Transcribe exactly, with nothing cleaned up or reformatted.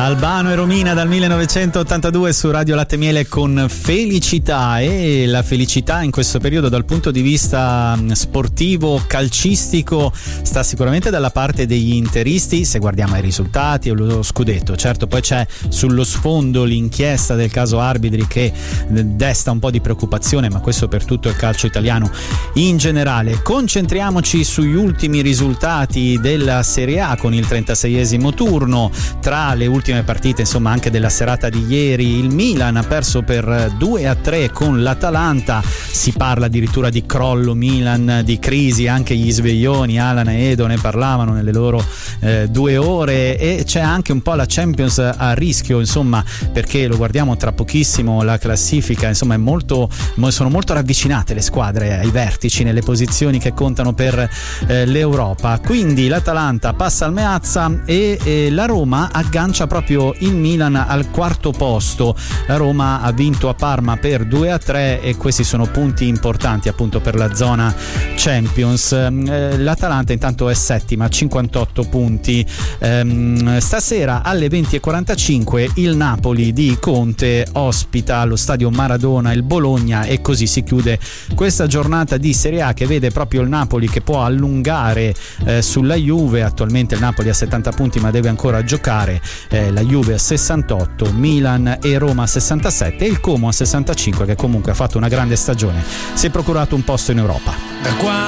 Albano e Romina dal millenovecentottantadue su Radio Latte Miele con Felicità. E la felicità in questo periodo dal punto di vista sportivo, calcistico, sta sicuramente dalla parte degli interisti, se guardiamo ai risultati e lo scudetto. Certo, poi c'è sullo sfondo l'inchiesta del caso arbitri che desta un po' di preoccupazione, ma questo per tutto il calcio italiano in generale. Concentriamoci sugli ultimi risultati della Serie A con il trentaseiesimo turno. Tra le ultime partite, insomma, anche della serata di ieri, il Milan ha perso per due a tre con l'Atalanta. Si parla addirittura di crollo Milan, di crisi, anche gli sveglioni Alan e Edo ne parlavano nelle loro eh, due ore, e c'è anche un po' la Champions a rischio, insomma, perché lo guardiamo tra pochissimo la classifica, insomma è molto, sono molto ravvicinate le squadre ai vertici nelle posizioni che contano per eh, l'Europa. Quindi l'Atalanta passa al Meazza e eh, la Roma aggancia proprio il Milan al quarto posto. La Roma ha vinto a Parma per due a tre e questi sono punti importanti appunto per la zona Champions. Eh, L'Atalanta intanto è settima, cinquantotto punti. Eh, stasera alle venti e quarantacinque il Napoli di Conte ospita allo stadio Maradona il Bologna, e così si chiude questa giornata di Serie A che vede proprio il Napoli che può allungare eh, sulla Juve. Attualmente il Napoli ha settanta punti ma deve ancora giocare, eh, la Juve a sessantotto, Milan e Roma a sessantasette e il Como a sessantacinque, che comunque ha fatto una grande stagione, si è procurato un posto in Europa.